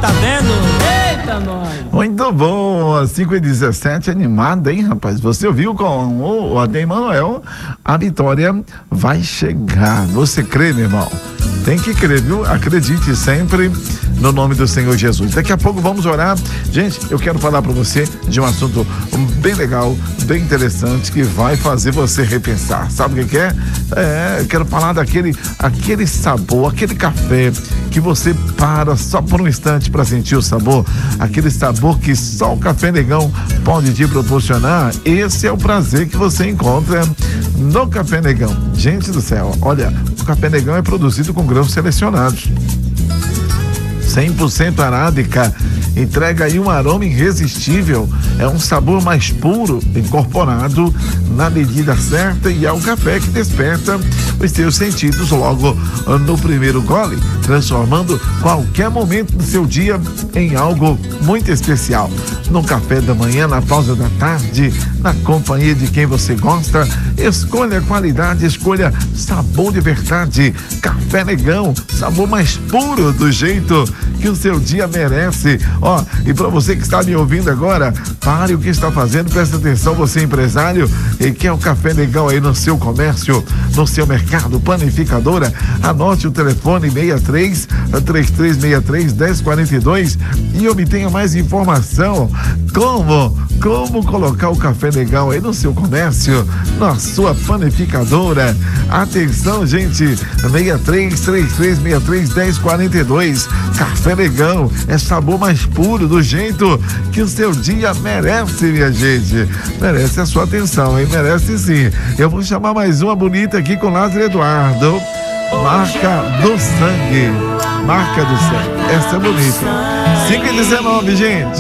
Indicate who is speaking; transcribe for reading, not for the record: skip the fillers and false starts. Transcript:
Speaker 1: tá vendo? Eita, nós!
Speaker 2: Muito bom, 5h17, animada, hein, rapaz? Você ouviu com o Ade Emanuel, a vitória vai chegar. Você crê, meu irmão? Tem que crer, viu? Acredite sempre no nome do Senhor Jesus. Daqui a pouco vamos orar. Gente, eu quero falar para você de um assunto bem legal, bem interessante, que vai fazer você repensar. Sabe o que é? Eu quero falar aquele sabor, aquele café que você para só por um instante para sentir o sabor, aquele sabor que só o Café Negão pode te proporcionar. Esse é o prazer que você encontra no Café Negão. Gente do céu, olha, o Café Negão é produzido com grãos selecionados, 100% arábica, entrega aí um aroma irresistível, é um sabor mais puro, incorporado na medida certa, e é o café que desperta os seus sentidos logo no primeiro gole, transformando qualquer momento do seu dia em algo muito especial. No café da manhã, na pausa da tarde, na companhia de quem você gosta, escolha qualidade, escolha sabor de verdade. Café Negão, sabor mais puro, do jeito que o seu dia merece. E para você que está me ouvindo agora, pare o que está fazendo, presta atenção, você empresário e quer o Café Negão aí no seu comércio, no seu mercado, panificadora, anote o telefone 6363-1042 e obtenha mais informação. Como colocar o Café Negão aí no seu comércio, na sua panificadora. Atenção, gente, 6333631042. Café Negão é sabor mais puro, do jeito que o seu dia merece, minha gente. Merece a sua atenção, hein? Merece sim. Eu vou chamar mais uma bonita aqui com Lázaro Eduardo. Marca do Sangue. Marca do Sangue. Essa é bonita. 5h19, gente.